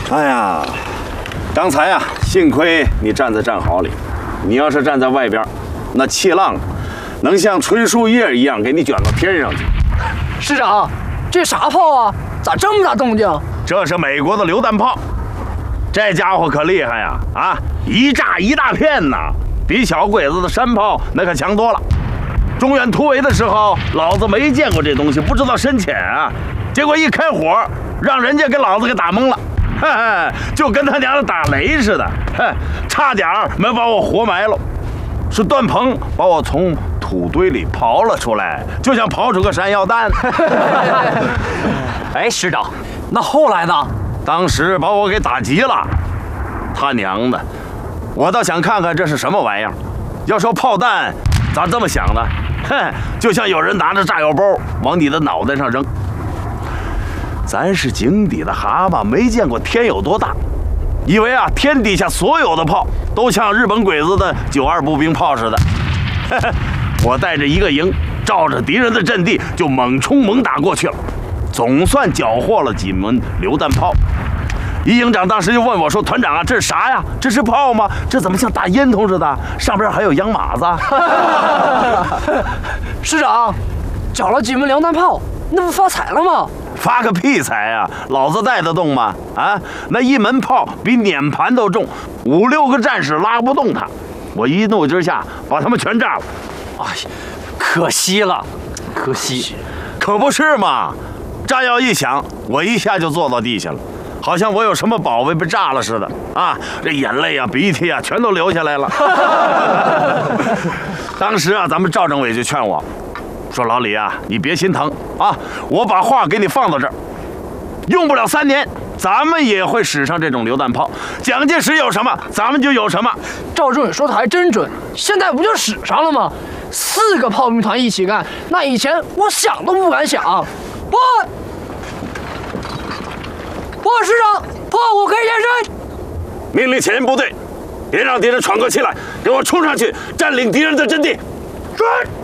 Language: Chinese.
哎呀，刚才啊，幸亏你站在战壕里，你要是站在外边，那气浪能像吹树叶一样给你卷到天上去。 师长，这啥炮啊？咋这么大动静？ 这是美国的榴弹炮，这家伙可厉害呀！啊，一炸一大片呐，比小鬼子的山炮那可强多了。中原突围的时候，老子没见过这东西，不知道深浅啊。结果一开火，让人家给老子给打懵了，嘿嘿，就跟他娘的打雷似的，嘿，差点没把我活埋了。是段鹏把我从土堆里刨了出来，就像刨出个山药蛋。 哎，师长，那后来呢？ 当时把我给打急了，他娘的！我倒想看看这是什么玩意儿。要说炮弹，咋这么响呢？哼，就像有人拿着炸药包往你的脑袋上扔。咱是井底的蛤蟆，没见过天有多大，以为啊天底下所有的炮都像日本鬼子的92步兵炮似的。我带着一个营，照着敌人的阵地就猛冲猛打过去了，总算缴获了几门榴弹炮。一营长当时就问我说：“团长啊，这是啥呀？这是炮吗？这怎么像大烟筒似的？上边还有洋马子。” 师长，缴了几门榴弹炮，那不发财了吗？ 发个屁财啊！老子带得动吗？啊，那一门炮比碾盘都重，5、6个战士拉不动它。我一怒之下把他们全炸了。 哎呀，可惜了，可惜。 可不是嘛！炸药一响，我一下就坐到地下了，好像我有什么宝贝被炸了似的啊！这眼泪啊、鼻涕啊，全都流下来了。当时啊，咱们赵政委就劝我说：“老李啊，你别心疼啊，我把话给你放到这儿，用不了3年，咱们也会使上这种榴弹炮。蒋介石有什么，咱们就有什么。” 赵政委说的还真准，现在不就使上了吗？4个炮兵团一起干，那以前我想都不敢想。师长，炮火可以延伸。 命令前沿部队，别让敌人喘过气来，给我冲上去，占领敌人的阵地。是。